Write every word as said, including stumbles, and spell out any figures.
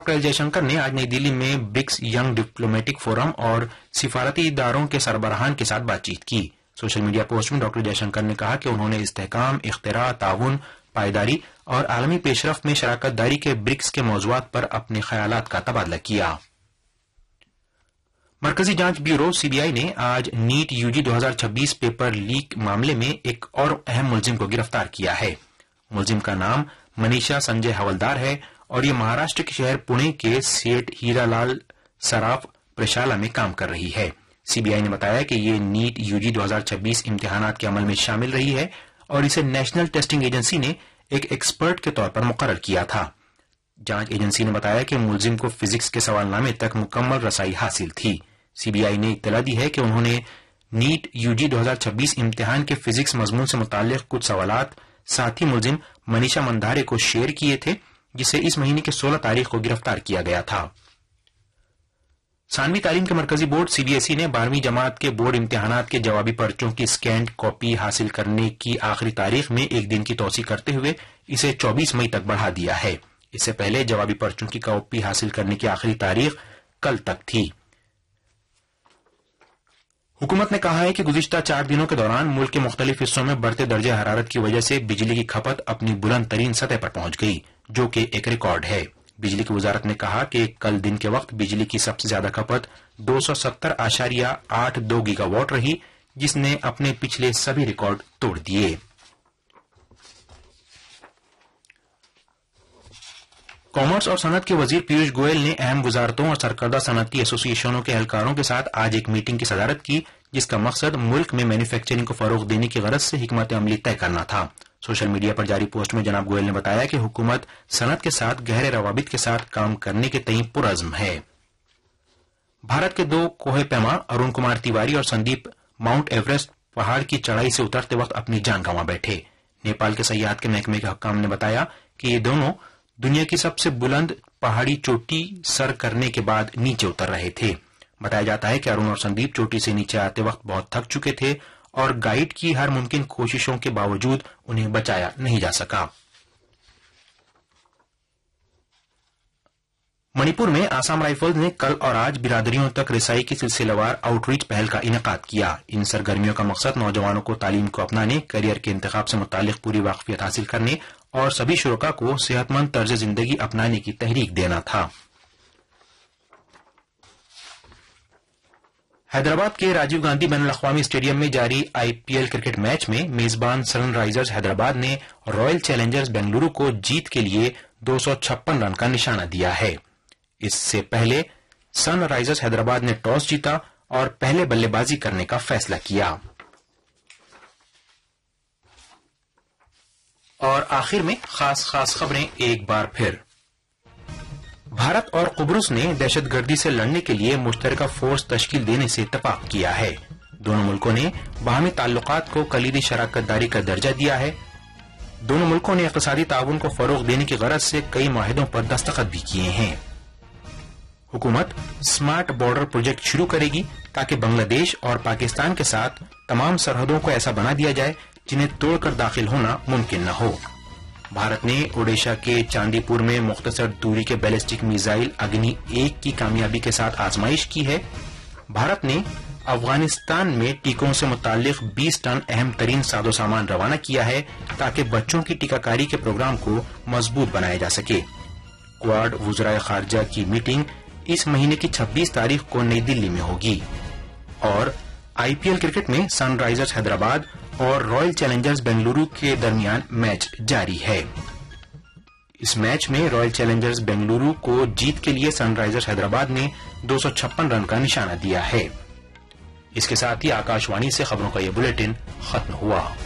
Doctor Jaishankar ने आज नई दिल्ली में ब्रिक्स यंग डिप्लोमेटिक फोरम और सिफारती इदारों के सरबराहान के साथ बातचीत की। सोशल मीडिया पोस्ट में डॉक्टर जयशंकर ने कहा कि उन्होंने इस्तेहकाम, इख्तिरा, ताउन, पायदारी और आलमी पेशरफ्त में शराकत दारी के ब्रिक्स के मौज़ूआत पर अपने ख्यालात का तबादला किया। मरकजी जांच ब्यूरो सीबीआई ने आज नीट यूजी दो हज़ार छब्बीस पेपर लीक मामले में एक और अहम मुलजिम को गिरफ्तार किया है। मुलजिम का नाम मनीषा संजय हवलदार है और ये महाराष्ट्र के शहर पुणे के सेठ हीरालाल सराफ प्रशाला में काम कर रही है। सीबीआई ने बताया कि ये नीट यूजी दो हज़ार छब्बीस इम्तिहानात के अमल में शामिल रही है और इसे नेशनल टेस्टिंग एजेंसी ने एक एक्सपर्ट के तौर पर मुकर्रर किया था। जांच एजेंसी ने बताया कि मुलजिम को फिजिक्स के सवालनामे तक मुकम्मल रसाई हासिल थी। सीबीआई ने इत्तला दी है कि उन्होंने नीट यूजी दो हज़ार छब्बीस इम्तिहान के फिजिक्स मजमून से मुताल्लिक कुछ सवालात साथी मुलजिम मनीषा मंधारे को शेयर किए थे, जिसे इस महीने की सोलह तारीख को गिरफ्तार किया गया था। सानवी तालीम के मरकजी बोर्ड सीबीएसई ने बारहवीं जमात के बोर्ड इम्तिहानात के जवाबी पर्चों की स्कैंड कॉपी हासिल करने की आखिरी तारीख में एक दिन की तोसी करते हुए इसे चौबीस मई तक बढ़ा दिया है। इससे पहले जवाबी पर्चों की कॉपी हासिल करने की आखिरी तारीख कल तक थी। हुकूमत ने कहा है कि गुज़िश्ता चार दिनों के दौरान मुल्क के मुख्तलिफ हिस्सों में बढ़ते दर्जे हरारत की वजह से बिजली की खपत अपनी बुलंद तरीन सतह पर पहुंच गई, जो कि एक रिकॉर्ड है। बिजली की वजारत ने कहा कि कल दिन के वक्त बिजली की सबसे ज्यादा खपत दो सौ सत्तर आशारिया आठ दो गीगावाट रही, जिसने अपने पिछले सभी रिकॉर्ड तोड़ दिए। कॉमर्स और सनत के वजीर पीयूष गोयल ने अहम वजारतों और सरकर्दा सनती एसोसिएशनों के एहलकारों के साथ आज एक मीटिंग की सदारत की, जिसका मकसद मुल्क में मैन्युफैक्चरिंग को फरोग देने की गरज से हिकमत अमली तय करना था। सोशल मीडिया पर जारी पोस्ट में जनाब गोयल ने बताया कि हुकूमत सनत के साथ गहरे रवाबित के साथ काम करने के तईं पुरअज़्म है। भारत के दो कोहे पैमा अरुण कुमार तिवारी और संदीप माउंट एवरेस्ट पहाड़ की चढ़ाई से उतरते वक्त अपनी जान गंवा बैठे। नेपाल के सयाहत के महकमे के हक्काम ने बताया कि ये दोनों दुनिया की सबसे बुलंद पहाड़ी चोटी सर करने के बाद नीचे उतर रहे थे। बताया जाता है कि अरुण और संदीप चोटी से नीचे आते वक्त बहुत थक चुके थे और गाइड की हर मुमकिन कोशिशों के बावजूद उन्हें बचाया नहीं जा सका। मणिपुर में आसाम राइफल्स ने कल और आज बिरादरियों तक रिसाई की सिलसिलेवार आउटरीच पहल का इनेकाद किया। इन सरगर्मियों का मकसद नौजवानों को तालीम को अपनाने, करियर के इंतखाब से मुतालिक पूरी वाकफियत हासिल करने और सभी शुरका को सेहतमंद तर्ज जिंदगी अपनाने की तहरीक देना था। हैदराबाद के राजीव गांधी बैनुल अक़वामी स्टेडियम में जारी आईपीएल क्रिकेट मैच में मेजबान सनराइजर्स हैदराबाद ने रॉयल चैलेंजर्स बेंगलुरु को जीत के लिए दो सौ छप्पन रन का निशाना दिया है। इससे पहले सनराइजर्स हैदराबाद ने टॉस जीता और पहले बल्लेबाजी करने का फैसला किया। और आखिर में खास खास खबरें एक बार फिर। भारत और कुब्रुस ने दहशतगर्दी से लड़ने के लिए मुश्तरका फोर्स तश्कील देने से इत्तफाक किया है। दोनों मुल्कों ने बाहमी ताल्लुकात को कलीदी शराकत दारी का दर्जा दिया है। दोनों मुल्कों ने इक़्तिसादी ताउन को फरोग देने की गरज से कई माहिदों पर दस्तखत भी किए हैं। हुकूमत स्मार्ट बॉर्डर प्रोजेक्ट शुरू करेगी ताकि बांग्लादेश और पाकिस्तान के साथ तमाम सरहदों को ऐसा बना दिया जाए जिन्हें तोड़कर दाखिल होना मुमकिन न हो। भारत ने ओडिशा के चांदीपुर में मुख्तसर दूरी के बैलिस्टिक मिसाइल अग्नि एक की कामयाबी के साथ आजमाइश की है। भारत ने अफगानिस्तान में टीकों से मुताल्लिक बीस टन अहम तरीन साजो सामान रवाना किया है ताकि बच्चों की टीकाकारी के प्रोग्राम को मजबूत बनाया जा सके। क्वाड वुज़राए खारजा की मीटिंग इस महीने की छब्बीस तारीख को नई दिल्ली में होगी। और आईपीएल क्रिकेट में सनराइजर्स हैदराबाद और रॉयल चैलेंजर्स बेंगलुरु के दरमियान मैच जारी है। इस मैच में रॉयल चैलेंजर्स बेंगलुरु को जीत के लिए सनराइजर्स हैदराबाद ने दो सौ छप्पन रन का निशाना दिया है। इसके साथ ही आकाशवाणी से खबरों का यह बुलेटिन खत्म हुआ।